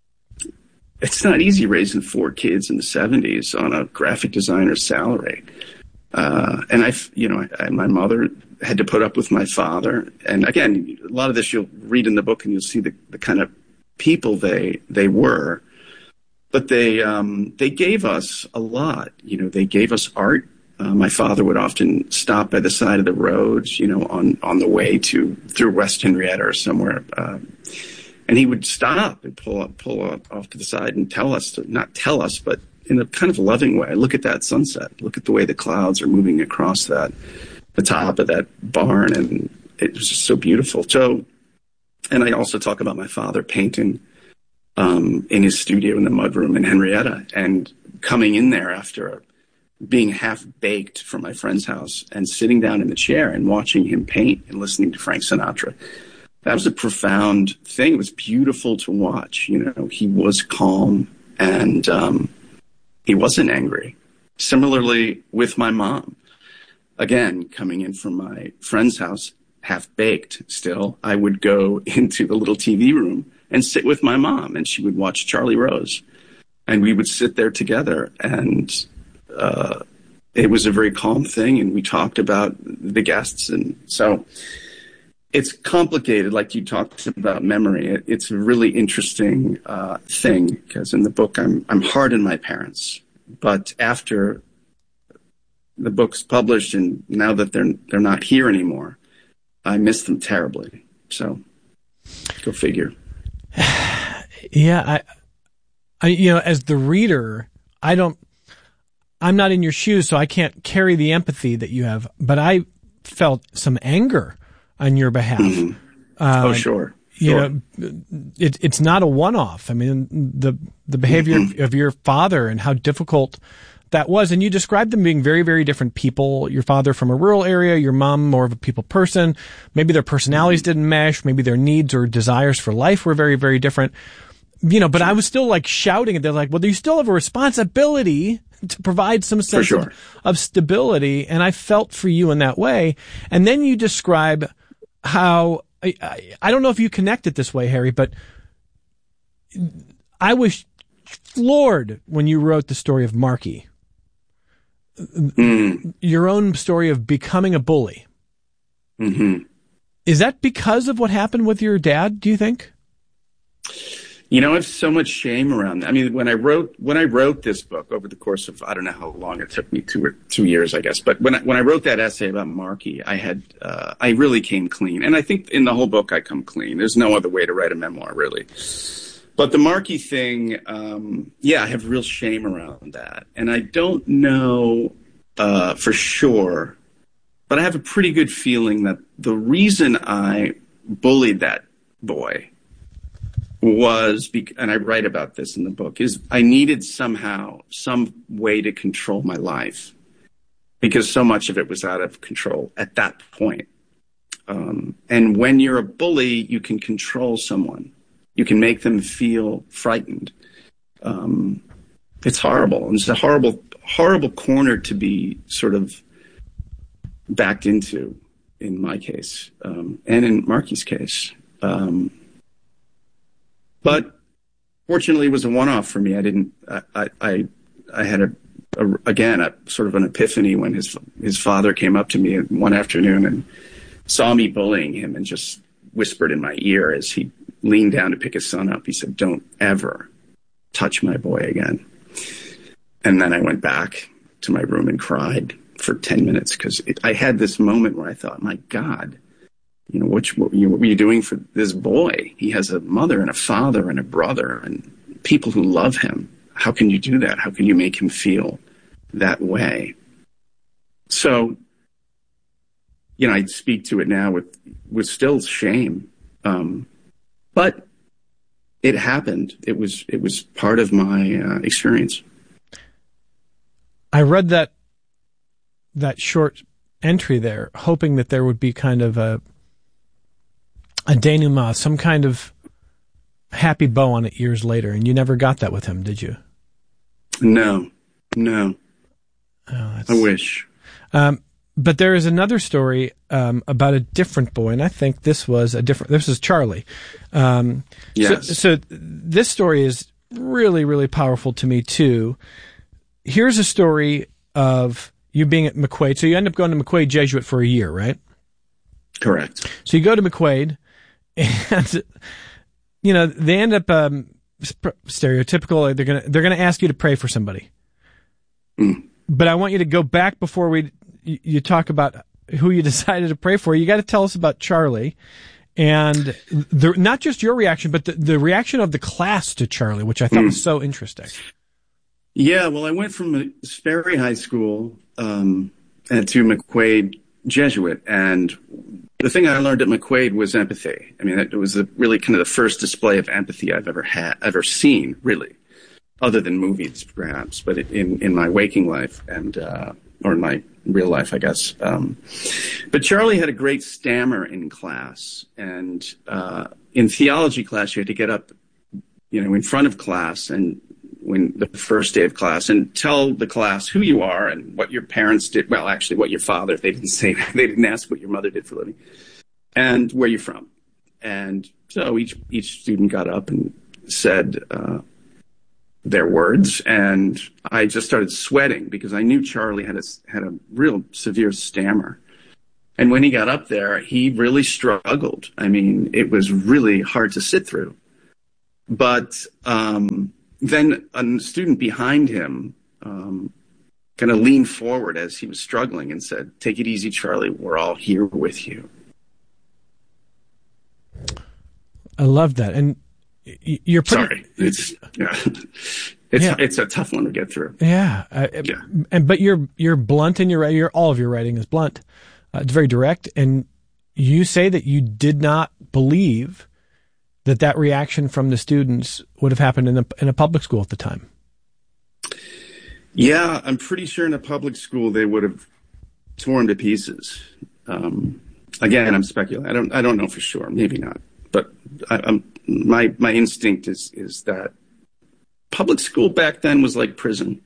it's not easy raising four kids in the seventies on a graphic designer's salary. Uh, and I, you know, I, my mother had to put up with my father. And again, a lot of this you'll read in the book, and you'll see the, the kind of people they, they were. But they um, they gave us a lot. You know, they gave us art. Uh, my father would often stop by the side of the road, you know, on, on the way to through West Henrietta or somewhere, um, and he would stop and pull up, pull up, off to the side and tell us, to, not tell us, but in a kind of loving way. Look at that sunset. Look at the way the clouds are moving across that the top of that barn, and it was just so beautiful. So, and I also talk about my father painting. Um, in his studio in the mudroom in Henrietta, and coming in there after being half baked from my friend's house and sitting down in the chair and watching him paint and listening to Frank Sinatra. That was a profound thing. It was beautiful to watch. You know, he was calm, and um, he wasn't angry. Similarly with my mom. Again, coming in from my friend's house, half-baked still, I would go into the little T V room and sit with my mom, and she would watch Charlie Rose. And we would sit there together, and uh, it was a very calm thing, and we talked about the guests. And so it's complicated, like you talked about memory. It, it's a really interesting uh, thing, because in the book I'm I'm hard on my parents. But after the book's published, and now that they're they're not here anymore, I miss them terribly. So, go figure. Yeah, I, I, you know, as the reader, I don't, I'm not in your shoes, so I can't carry the empathy that you have. But I felt some anger on your behalf. Mm-hmm. Uh, oh, sure. You sure. know, it, it's not a one-off. I mean, the the behavior mm-hmm. of your father and how difficult that was. And you described them being very, very different people. Your father from a rural area, your mom more of a people person. Maybe their personalities didn't mesh. Maybe their needs or desires for life were very, very different. You know, but I was still like shouting at them, like, well, you still have a responsibility to provide some sense sure. of, of stability. And I felt for you in that way. And then you describe how, I, I, I don't know if you connect it this way, Harry, but I was floored when you wrote the story of Marky. Mm. Your own story of becoming a bully. Mm-hmm. Is that because of what happened with your dad, do you think? You know, I have so much shame around that. I mean, when I wrote when I wrote this book over the course of, I don't know how long it took me, two or two years, I guess. But when I, when I wrote that essay about Marky, I had uh, I really came clean, and I think in the whole book I come clean. There's no other way to write a memoir, really. But the Marky thing, um, yeah, I have real shame around that, and I don't know uh, for sure, but I have a pretty good feeling that the reason I bullied that boy was, bec- and I write about this in the book, is I needed somehow some way to control my life, because so much of it was out of control at that point. Um, and when you're a bully, you can control someone. You can make them feel frightened. Um, it's horrible. And it's a horrible, horrible corner to be sort of backed into, in my case, um, and in Marky's case. Um, but fortunately, it was a one-off for me. I didn't. I. I, I had a, a again a sort of an epiphany when his his father came up to me one afternoon and saw me bullying him, and just whispered in my ear as he leaned down to pick his son up. He said, "Don't ever touch my boy again." And then I went back to my room and cried for ten minutes, because I had this moment where I thought, my God, you know, what, what, what were you doing for this boy? He has a mother and a father and a brother and people who love him. How can you do that? How can you make him feel that way? So, you know, I speak to it now with, with still shame. Um, but it happened. It was, it was part of my uh, experience. I read that, that short entry there, hoping that there would be kind of a, a denouement, some kind of happy bow on it years later. And you never got that with him, did you? No, no. Oh, I wish. Um, but there is another story um, about a different boy, and I think this was a different. This is Charlie. Um, yes. So, so this story is really, really powerful to me too. Here's a story of you being at McQuaid. So you end up going to McQuaid Jesuit for a year, right? Correct. So you go to McQuaid, and you know they end up um, stereotypical. They're gonna they're gonna ask you to pray for somebody. Mm. But I want you to go back before we you talk about who you decided to pray for. You got to tell us about Charlie, and the, not just your reaction, but the, the reaction of the class to Charlie, which I thought mm. was so interesting. Yeah, well, I went from Sperry High School um, to McQuaid Jesuit, and the thing I learned at McQuaid was empathy. I mean, it was a, really kind of the first display of empathy I've ever had, ever seen, really, other than movies, perhaps, but in, in my waking life and uh, or in my real life, I guess. Um, but Charlie had a great stammer in class, and uh, in theology class, you had to get up, you know, in front of class and when the first day of class and tell the class who you are and what your parents did. Well, actually, what your father, they didn't say, they didn't ask what your mother did for a living, and where you're from. And so each, each student got up and said uh, their words, and I just started sweating because I knew Charlie had a, had a real severe stammer. And when he got up there, he really struggled. I mean, it was really hard to sit through. But um, then a student behind him um, kind of leaned forward as he was struggling and said, "Take it easy, Charlie. We're all here with you." I love that. And you're pretty... Sorry. It's, yeah. It's, yeah. it's a tough one to get through. Yeah. Uh, yeah. And, but you're, you're blunt in your writing. All of your writing is blunt. Uh, it's very direct. And you say that you did not believe that that reaction from the students would have happened in a, in a public school at the time. Yeah, I'm pretty sure in a public school they would have torn to pieces. Um, again, I'm speculating. I don't. I don't know for sure. Maybe not. But I, I'm, my my instinct is is that public school back then was like prison.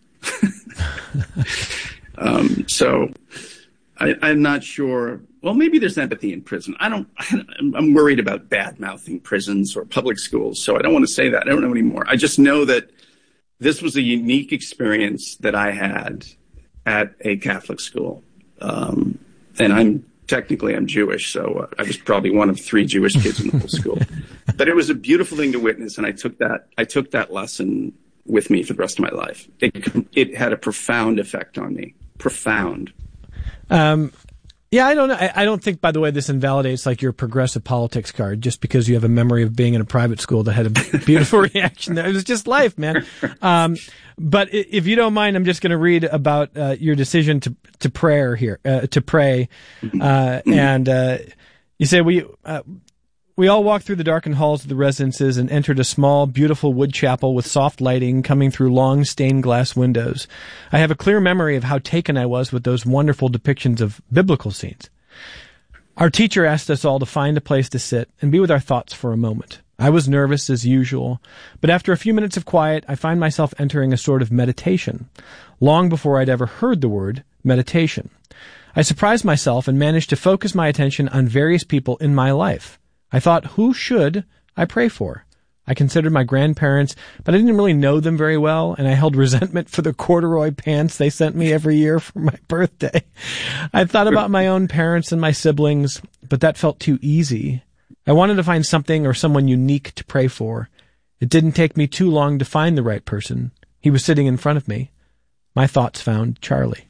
um, so I, I'm not sure. Well, maybe there's empathy in prison. I don't, I'm worried about bad mouthing prisons or public schools. So I don't want to say that. I don't know anymore. I just know that this was a unique experience that I had at a Catholic school. Um, and I'm technically I'm Jewish. So uh, I was probably one of three Jewish kids in the whole school, but it was a beautiful thing to witness. And I took that, I took that lesson with me for the rest of my life. It, it had a profound effect on me. Profound. Um, Yeah, I don't know. I, I don't think, by the way, this invalidates like your progressive politics card just because you have a memory of being in a private school that had a beautiful reaction there. It was just life, man. Um, but if you don't mind, I'm just going to read about uh, your decision to to prayer here, uh, to pray. Uh, and uh, you say we uh, we all walked through the darkened halls of the residences and entered a small, beautiful wood chapel with soft lighting coming through long stained glass windows. I have a clear memory of how taken I was with those wonderful depictions of biblical scenes. Our teacher asked us all to find a place to sit and be with our thoughts for a moment. I was nervous as usual, but after a few minutes of quiet, I find myself entering a sort of meditation, long before I'd ever heard the word meditation. I surprised myself and managed to focus my attention on various people in my life. I thought, who should I pray for? I considered my grandparents, but I didn't really know them very well, and I held resentment for the corduroy pants they sent me every year for my birthday. I thought about my own parents and my siblings, but that felt too easy. I wanted to find something or someone unique to pray for. It didn't take me too long to find the right person. He was sitting in front of me. My thoughts found Charlie.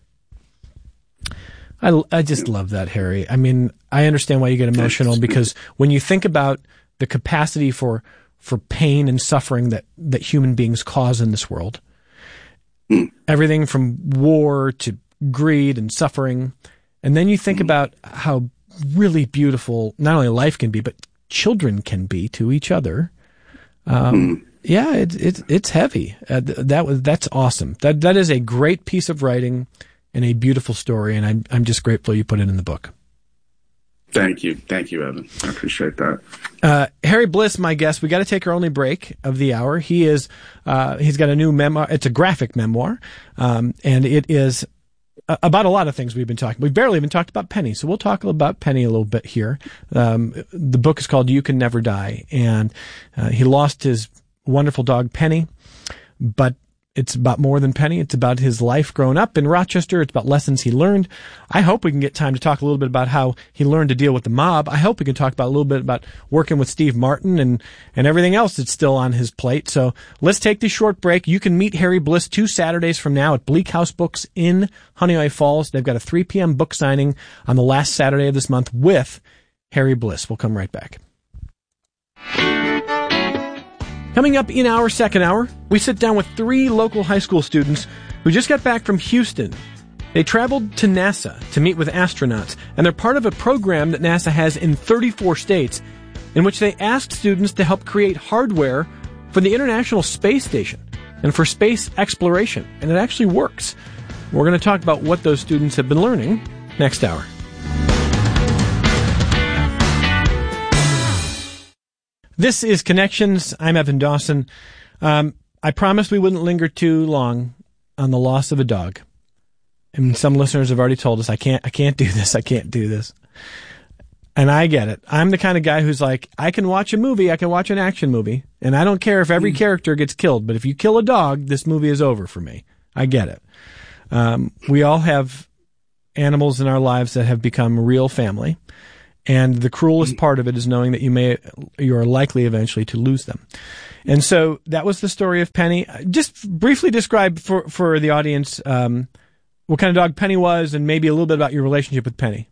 I, I just love that, Harry. I mean, I understand why you get emotional because when you think about the capacity for for pain and suffering that, that human beings cause in this world, everything from war to greed and suffering, and then you think about how really beautiful not only life can be, but children can be to each other. Um, yeah, it, it, it's heavy. Uh, that was that's awesome. That that is a great piece of writing. And a beautiful story, and I'm I'm just grateful you put it in the book. Thank you, thank you, Evan. I appreciate that. Uh, Harry Bliss, my guest. We got to take our only break of the hour. He is uh, he's got a new memoir. It's a graphic memoir, um, and it is uh, about a lot of things we've been talking. We barely even talked about Penny, so we'll talk about Penny a little bit here. Um, the book is called "You Can Never Die," and uh, he lost his wonderful dog Penny, but it's about more than Penny. It's about his life growing up in Rochester. It's about lessons he learned. I hope we can get time to talk a little bit about how he learned to deal with the mob. I hope we can talk about a little bit about working with Steve Martin and, and everything else that's still on his plate. So let's take this short break. You can meet Harry Bliss two Saturdays from now at Bleak House Books in Honeoye Falls. They've got a three p.m. book signing on the last Saturday of this month with Harry Bliss. We'll come right back. Coming up in our second hour, we sit down with three local high school students who just got back from Houston. They traveled to NASA to meet with astronauts, and they're part of a program that NASA has in thirty-four states in which they asked students to help create hardware for the International Space Station and for space exploration, and it actually works. We're going to talk about what those students have been learning next hour. This is Connections. I'm Evan Dawson. Um, I promised we wouldn't linger too long on the loss of a dog. And some listeners have already told us, I can't, I can't do this. I can't do this. And I get it. I'm the kind of guy who's like, I can watch a movie. I can watch an action movie. And I don't care if every mm. character gets killed. But if you kill a dog, this movie is over for me. I get it. Um, we all have animals in our lives that have become real family. And the cruelest part of it is knowing that you may, you are likely eventually to lose them. And so that was the story of Penny. Just briefly describe for, for the audience, um, what kind of dog Penny was and maybe a little bit about your relationship with Penny.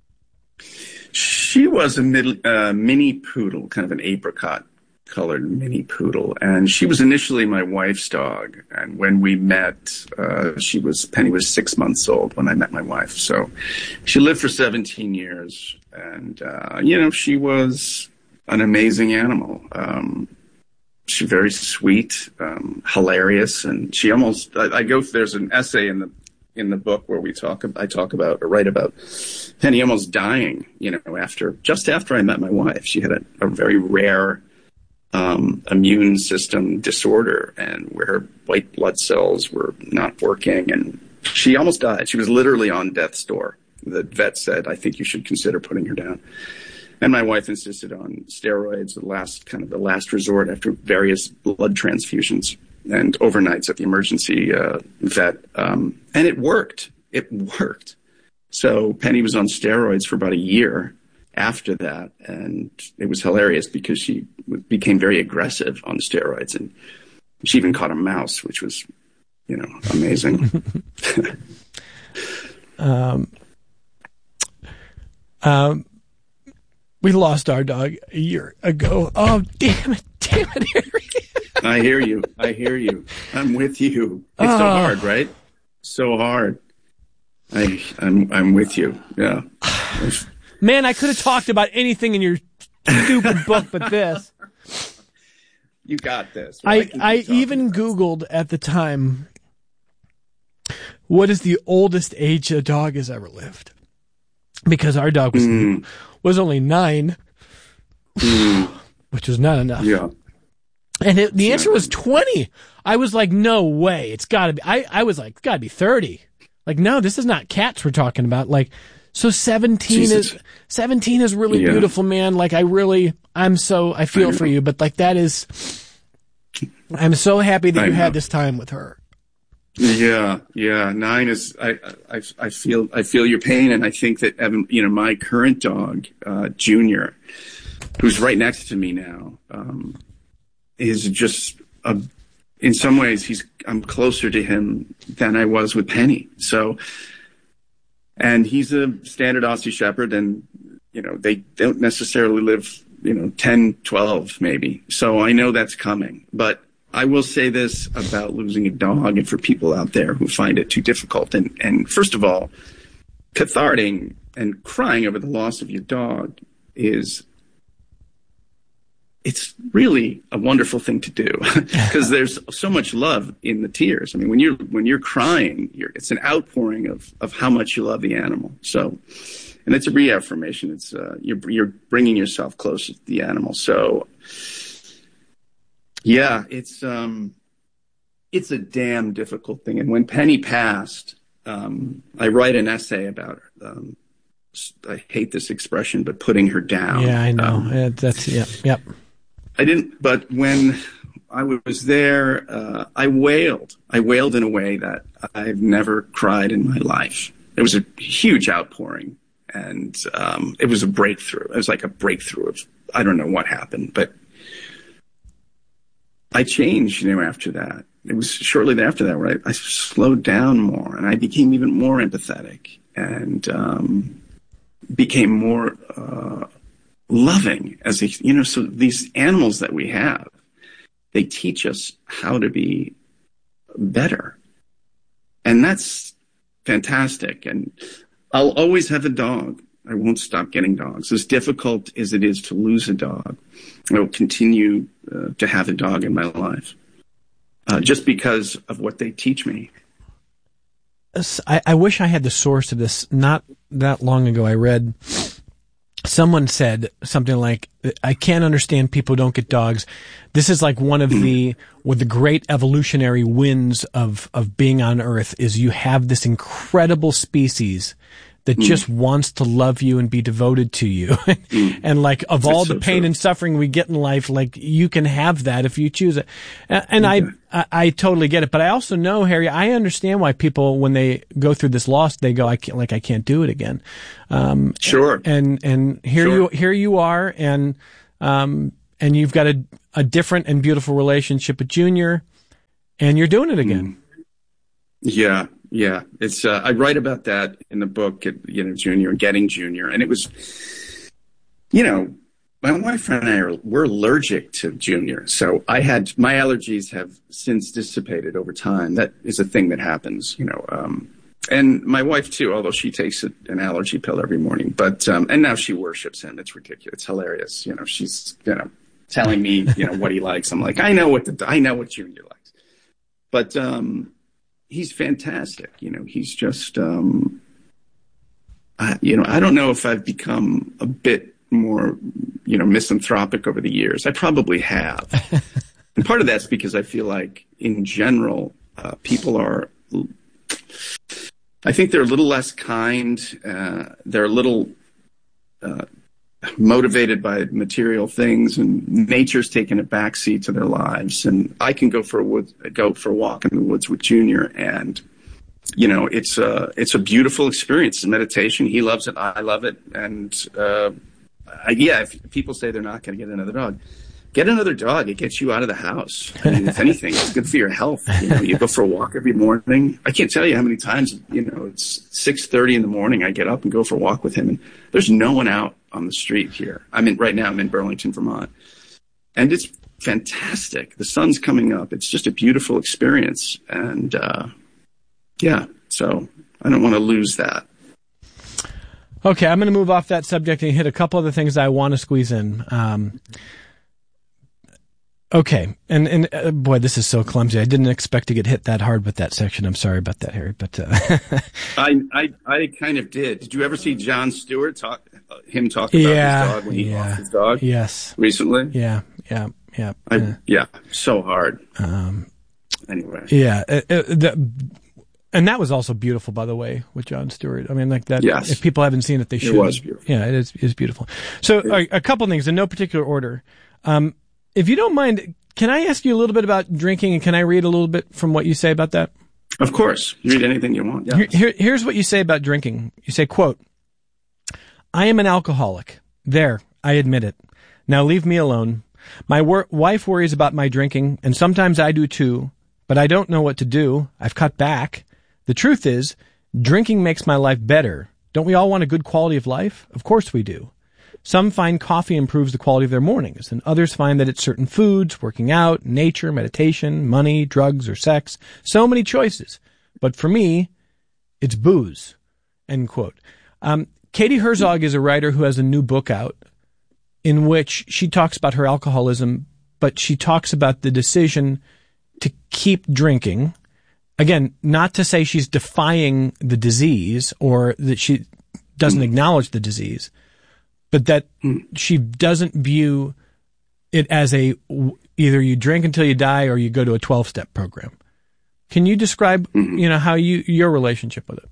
She was a mid, uh, mini poodle, kind of an apricot colored mini poodle. And she was initially my wife's dog. And when we met, uh, she was, Penny was six months old when I met my wife. So she lived for seventeen years. And, uh, you know, she was an amazing animal. Um, she's very sweet, um, hilarious. And she almost, I, I go, there's an essay in the, in the book where we talk, I talk about, or write about Penny almost dying, you know, after, just after I met my wife. She had a, a very rare, um, immune system disorder and where her white blood cells were not working. And she almost died. She was literally on death's door. The vet said, I think you should consider putting her down. And my wife insisted on steroids, the last kind of the last resort after various blood transfusions and overnights at the emergency uh, vet. Um, and it worked. It worked. So Penny was on steroids for about a year after that. And it was hilarious because she became very aggressive on steroids. And she even caught a mouse, which was, you know, amazing. um, um, we lost our dog a year ago. Oh, damn it. Damn it, Harry. I hear you. I hear you. I'm with you. It's uh, so hard, right? So hard. I, I'm, I'm with you. Yeah. Man, I could have talked about anything in your stupid book but this. You got this. Right? I, I even Googled at the time, what is the oldest age a dog has ever lived? Because our dog was, mm. was only nine, mm. which was not enough. Yeah. And it, the answer was twenty. I was like, no way. It's got to be. I, I was like, it's got to be thirty. Like, no, this is not cats we're talking about. Like, so seventeen Jesus. is seventeen is really yeah. beautiful, man. Like, I really, I'm so, I feel I for you. But, like, that is, I'm so happy that I you know. had this time with her. Yeah, yeah. Nine is, I, I, I feel, I feel your pain. And I think that, Evan, you know, my current dog, uh, Junior, who's right next to me now, um, is just a, in some ways he's, I'm closer to him than I was with Penny. So, and he's a standard Aussie Shepherd and, you know, they don't necessarily live, you know, ten, twelve maybe. So I know that's coming, but I will say this about losing a dog and for people out there who find it too difficult. And, and first of all, cathartic and crying over the loss of your dog is, it's really a wonderful thing to do because there's so much love in the tears. I mean, when you're, when you're crying, you're, it's an outpouring of, of how much you love the animal. So, and it's a reaffirmation. It's, uh, you're, you're bringing yourself closer to the animal. So yeah, it's, um, it's a damn difficult thing. And when Penny passed, um, I write an essay about her. Um, I hate this expression, but putting her down. Yeah, I know. Um, yeah, that's, yep, yep. I didn't, but when I was there, uh, I wailed. I wailed in a way that I've never cried in my life. It was a huge outpouring, and um, it was a breakthrough. It was like a breakthrough of, I don't know what happened, but I changed, you know, after that. It was shortly after that where I, I slowed down more, and I became even more empathetic, and um, became more uh loving as a, you know, so these animals that we have, they teach us how to be better. And that's fantastic. And I'll always have a dog. I won't stop getting dogs. As difficult as it is to lose a dog, I will continue uh, to have a dog in my life uh, just because of what they teach me. I, I wish I had the source of this. Not that long ago, I read someone said something like, I can't understand people who don't get dogs. This is like one of the, with the great evolutionary wins of, of being on Earth is you have this incredible species that mm. just wants to love you and be devoted to you. mm. And like of That's all the so pain true. and suffering we get in life, like you can have that if you choose it. And, and okay. I, I, I totally get it. But I also know, Harry, I understand why people, when they go through this loss, they go, I can't, like, I can't do it again. Um, sure. And, and here sure. you, here you are. And, um, and you've got a, a different and beautiful relationship with Junior and you're doing it again. Mm. Yeah. Yeah, it's. Uh, I write about that in the book, you know, Junior and getting Junior, and it was, you know, my wife and I are we're allergic to Junior, so I had my allergies have since dissipated over time. That is a thing that happens, you know, um, and my wife too, although she takes a, an allergy pill every morning, but um, and now she worships him. It's ridiculous. It's hilarious. You know, she's you know telling me you know what he likes. I'm like, I know what the I know what Junior likes, but. um He's fantastic. You know, he's just, um, I, you know, I don't know if I've become a bit more, you know, misanthropic over the years. I probably have. And part of that's because I feel like in general, uh, people are, I think they're a little less kind. Uh, they're a little, uh, motivated by material things, and nature's taken a backseat to their lives. And I can go for a wood, go for a walk in the woods with Junior, and you know, it's a it's a beautiful experience. It's a meditation. He loves it. I love it. And uh, I, yeah, if people say they're not going to get another dog, get another dog. It gets you out of the house. I mean, if anything, it's good for your health. You know, you go for a walk every morning. I can't tell you how many times. You know, it's six thirty in the morning. I get up and go for a walk with him, and there's no one out on the street here. I'm in right now. I'm in Burlington, Vermont, and it's fantastic. The sun's coming up. It's just a beautiful experience, and uh, yeah. So I don't want to lose that. Okay, I'm going to move off that subject and hit a couple other things I want to squeeze in. Um, okay, and and uh, boy, this is so clumsy. I didn't expect to get hit that hard with that section. I'm sorry about that, Harry. But uh, I, I I kind of did. Did you ever see Jon Stewart talk? Uh, him talk about yeah, his dog when he yeah, lost his dog? Yes, recently. Yeah, yeah, yeah. I, uh, yeah, so hard. Um, anyway. Yeah, uh, uh, the, and that was also beautiful, by the way, with Jon Stewart. I mean, like that. Yes. If people haven't seen it, they should. It was beautiful. Yeah, it is. It is beautiful. So, a, a couple things in no particular order. Um, if you don't mind, can I ask you a little bit about drinking, and can I read a little bit from what you say about that? Of course. You read anything you want. Yeah. Here, here, here's what you say about drinking. You say, quote, I am an alcoholic. There, I admit it. Now leave me alone. My wor- wife worries about my drinking, and sometimes I do too, but I don't know what to do. I've cut back. The truth is, drinking makes my life better. Don't we all want a good quality of life? Of course we do. Some find coffee improves the quality of their mornings, and others find that it's certain foods, working out, nature, meditation, money, drugs, or sex. So many choices. But for me, it's booze. End quote. Um, Katie Herzog is a writer who has a new book out in which she talks about her alcoholism, but she talks about the decision to keep drinking. Again, not to say she's defying the disease or that she doesn't acknowledge the disease, but that she doesn't view it as a either you drink until you die or you go to a twelve-step program. Can you describe, you know, how you your relationship with it?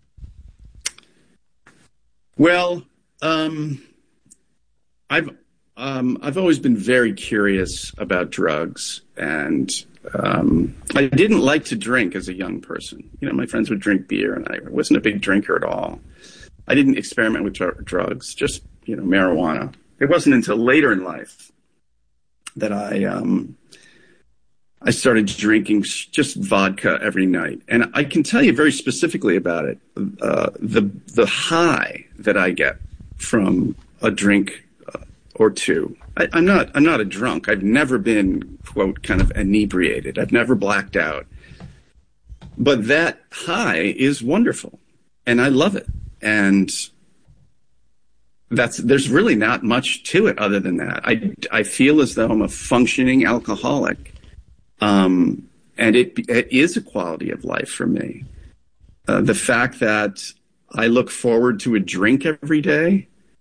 Well, um, I've um, I've always been very curious about drugs, and um, I didn't like to drink as a young person. You know, my friends would drink beer, and I wasn't a big drinker at all. I didn't experiment with dr- drugs, just you know, marijuana. It wasn't until later in life that I um, I started drinking just vodka every night. And I can tell you very specifically about it, uh, the the high that I get from a drink uh, or two. I, I'm not I'm not a drunk. I've never been, quote, kind of inebriated. I've never blacked out. But that high is wonderful, and I love it. And that's there's really not much to it other than that. I, I feel as though I'm a functioning alcoholic. Um, and it, it is a quality of life for me. Uh, the fact that I look forward to a drink every day,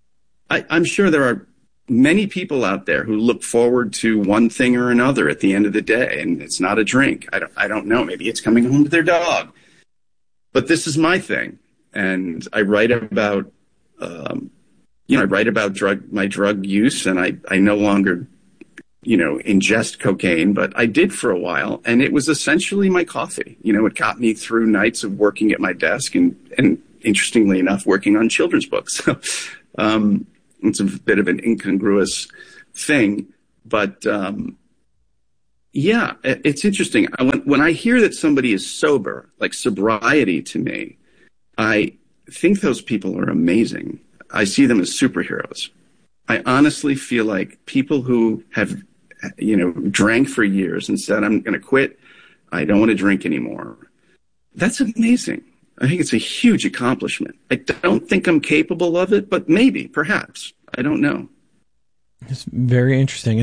I, I'm sure there are many people out there who look forward to one thing or another at the end of the day, and it's not a drink. I don't, I don't know. Maybe it's coming home to their dog. But this is my thing. And I write about, um, you know, I write about drug, my drug use, and I, I no longer, you know, ingest cocaine, but I did for a while. And it was essentially my coffee. You know, it got me through nights of working at my desk and, and interestingly enough, working on children's books. um, it's a bit of an incongruous thing, but, um, yeah, it's interesting. I, when, when I hear that somebody is sober, like sobriety to me, I think those people are amazing. I see them as superheroes. I honestly feel like people who have, you know, drank for years and said, I'm going to quit. I don't want to drink anymore. That's amazing. I think it's a huge accomplishment. I don't think I'm capable of it, but maybe, perhaps. I don't know. It's very interesting.